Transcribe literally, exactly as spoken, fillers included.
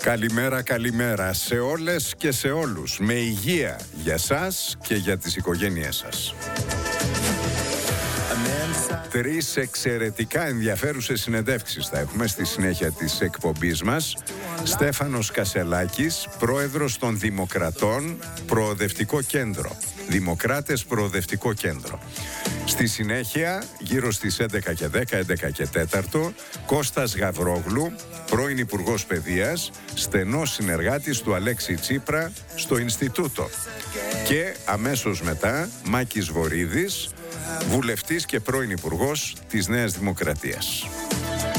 Καλημέρα, καλημέρα σε όλες και σε όλους. Με υγεία για σας και για τις οικογένειές σας. Τρεις εξαιρετικά ενδιαφέρουσες συνεντεύξεις θα έχουμε στη συνέχεια της εκπομπής μας. Στέφανος Κασελάκης, πρόεδρος των Δημοκρατών, Προοδευτικό Κέντρο. Δημοκράτες Προοδευτικό Κέντρο. Στη συνέχεια, γύρω στις έντεκα και δέκα, έντεκα και τέσσερα, Κώστας Γαβρόγλου, πρώην Υπουργός Παιδείας, στενός συνεργάτης του Αλέξη Τσίπρα στο Ινστιτούτο. Και αμέσως μετά, Μάκης Βορίδης, βουλευτής και πρώην Υπουργός της Νέας Δημοκρατίας.